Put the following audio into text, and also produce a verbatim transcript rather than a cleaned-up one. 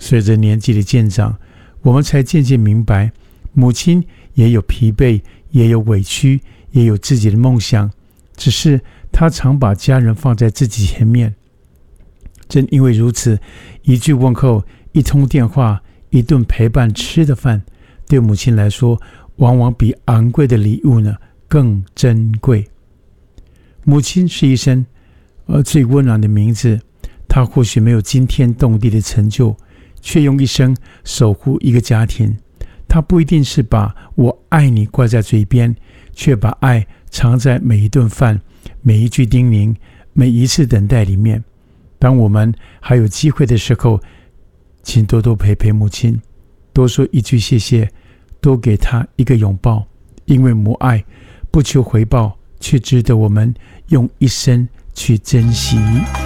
随着年纪的渐长，我们才渐渐明白，母亲也有疲惫，也有委屈，也有自己的梦想，只是她常把家人放在自己前面。正因为如此，一句问候，一通电话，一顿陪伴吃的饭，对母亲来说，往往比昂贵的礼物呢更珍贵。母亲是一生而最温暖的名字，她或许没有惊天动地的成就，却用一生守护一个家庭。她不一定是把我爱你挂在嘴边，却把爱藏在每一顿饭，每一句叮咛，每一次等待里面。当我们还有机会的时候，请多多陪陪母亲，多说一句谢谢，多给她一个拥抱，因为母爱不求回报，却值得我们用一生去珍惜。